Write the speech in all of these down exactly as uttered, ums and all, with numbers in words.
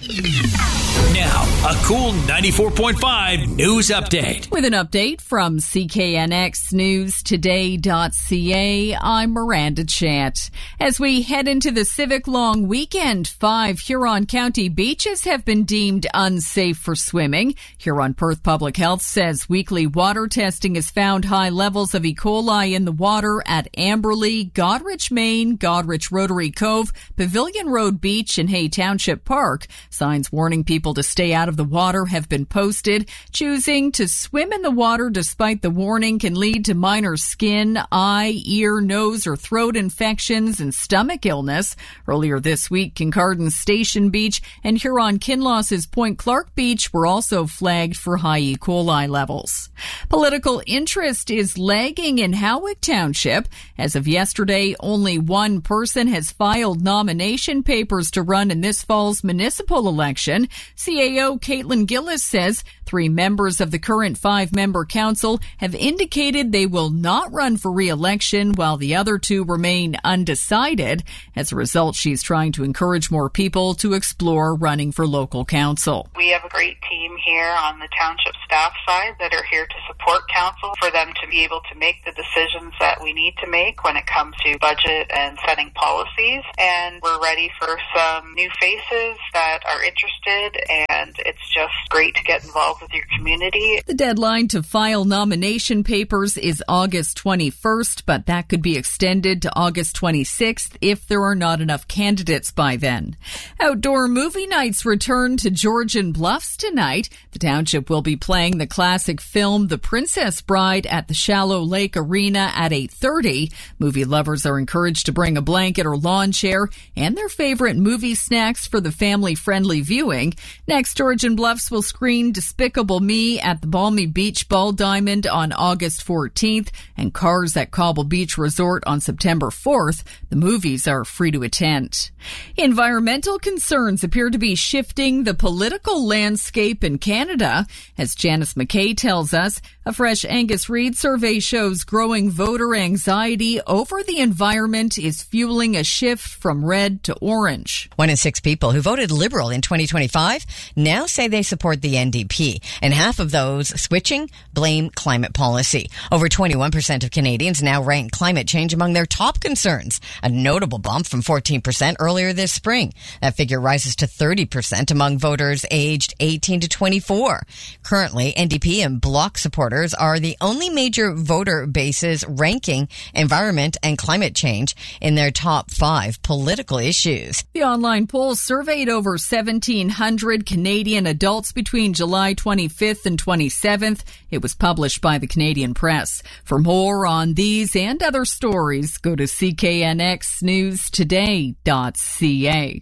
Now, a cool ninety-four point five news update. With an update from C K N X News Today dot C A, I'm Miranda Chant. As we head into the Civic Long Weekend, five Huron County beaches have been deemed unsafe for swimming. Huron Perth Public Health says weekly water testing has found high levels of E. coli in the water at Amberley, Godrich, Maine, Godrich Rotary Cove, Pavilion Road Beach, and Hay Township Park. Signs warning people to stay out of the water have been posted. Choosing to swim in the water despite the warning can lead to minor skin, eye, ear, nose, or throat infections and stomach illness. Earlier this week, Kincardine Station Beach and Huron-Kinloss's Point Clark Beach were also flagged for high E. coli levels. Political interest is lagging in Howick Township. As of yesterday, only one person has filed nomination papers to run in this fall's municipal election. C A O Caitlin Gillis says three members of the current five-member council have indicated they will not run for re-election, while the other two remain undecided. As a result, she's trying to encourage more people to explore running for local council. We have a great team here on the township staff side that are here to support council for them to be able to make the decisions that we need to make when it comes to budget and setting policies. And we're ready for some new faces that are interested, and it's just great to get involved with your community. The deadline to file nomination papers is August twenty-first, but that could be extended to August twenty-sixth if there are not enough candidates by then. Outdoor movie nights return to Georgian Bluffs tonight. The township will be playing the classic film The Princess Bride at the Shallow Lake Arena at eight thirty. Movie lovers are encouraged to bring a blanket or lawn chair and their favorite movie snacks for the family-friendly viewing. Next, Georgian Bluffs will screen Despicable Me at the Balmy Beach Ball Diamond on August fourteenth and Cars at Cobble Beach Resort on September fourth. The movies are free to attend. Environmental concerns appear to be shifting the political landscape in Canada. As Janice McKay tells us, a fresh Angus Reid survey shows growing voter anxiety over the environment is fueling a shift from red to orange. One in six people who voted Liberal in twenty twenty-five now say they support the N D P, and half of those switching blame climate policy. Over twenty-one percent of Canadians now rank climate change among their top concerns, a notable bump from fourteen percent earlier this spring. That figure rises to thirty percent among voters aged eighteen to twenty-four. Currently, N D P and Bloc supporters are the only major voter bases ranking environment and climate change in their top five political issues. The online poll surveyed over seventeen hundred Canadian adults between July twenty-fifth and twenty-seventh. It was published by the Canadian Press. For more on these and other stories, go to C K N X News Today dot C A.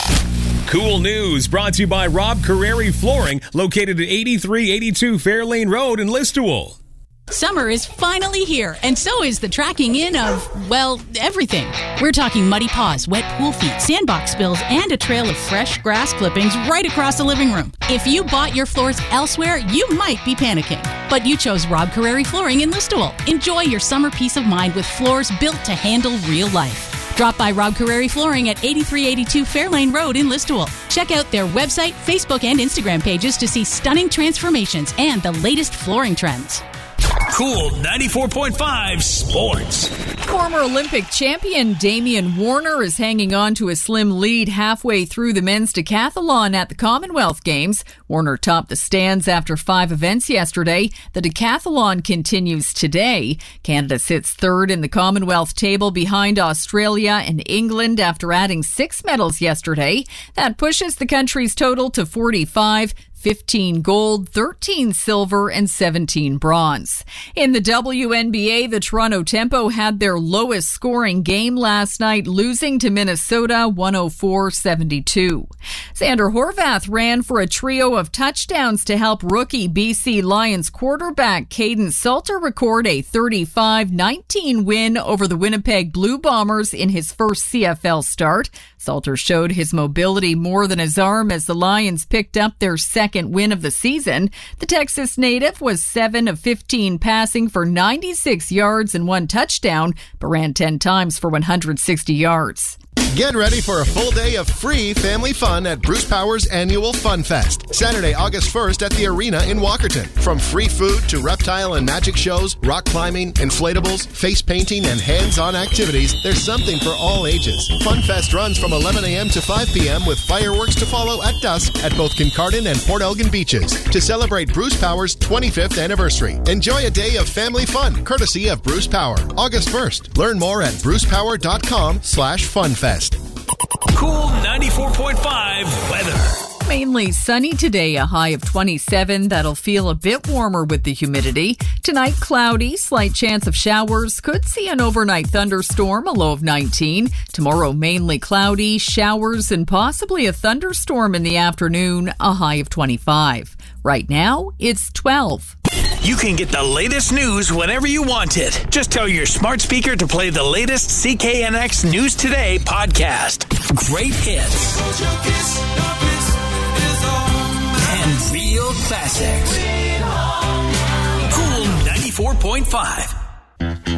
Cool news brought to you by Rob Carreri Flooring, located at eighty-three eighty-two Fairlane Road in Listowel. Summer is finally here, and so is the tracking in of, well, everything. We're talking muddy paws, wet pool feet, sandbox spills, and a trail of fresh grass clippings right across the living room. If you bought your floors elsewhere, you might be panicking. But you chose Rob Carreri Flooring in Listowel. Enjoy your summer peace of mind with floors built to handle real life. Drop by Rob Carreri Flooring at eighty-three eighty-two Fairlane Road in Listowel. Check out their website, Facebook, and Instagram pages to see stunning transformations and the latest flooring trends. Cool ninety-four point five Sports. Former Olympic champion Damian Warner is hanging on to a slim lead halfway through the men's decathlon at the Commonwealth Games. Warner topped the stands after five events yesterday. The decathlon continues today. Canada sits third in the Commonwealth table behind Australia and England after adding six medals yesterday. That pushes the country's total to forty-five. fifteen gold, thirteen silver, and seventeen bronze. In the W N B A, the Toronto Tempo had their lowest scoring game last night, losing to Minnesota one oh four seventy-two. Xander Horvath ran for a trio of touchdowns to help rookie B C Lions quarterback Caden Salter record a thirty-five nineteen win over the Winnipeg Blue Bombers in his first C F L start. Salter showed his mobility more than his arm as the Lions picked up their second win of the season. The Texas native was seven of fifteen passing for ninety-six yards and one touchdown, but ran ten times for one hundred sixty yards. Get ready for a full day of free family fun at Bruce Power's annual Fun Fest. Saturday, August first at the Arena in Walkerton. From free food to reptile and magic shows, rock climbing, inflatables, face painting, and hands-on activities, there's something for all ages. Fun Fest runs from eleven a.m. to five p.m. with fireworks to follow at dusk at both Kincardine and Port Elgin beaches to celebrate Bruce Power's twenty-fifth anniversary. Enjoy a day of family fun, courtesy of Bruce Power. August first. Learn more at brucepower.com slash funfest. Cool ninety-four point five weather. Mainly sunny today, a high of twenty-seven. That'll feel a bit warmer with the humidity. Tonight, cloudy, slight chance of showers. Could see an overnight thunderstorm, a low of nineteen. Tomorrow, mainly cloudy, showers, and possibly a thunderstorm in the afternoon, a high of twenty-five. Right now, it's twelve. You can get the latest news whenever you want it. Just tell your smart speaker to play the latest C K N X News Today podcast. Great hits. And real classics. Cool ninety-four point five.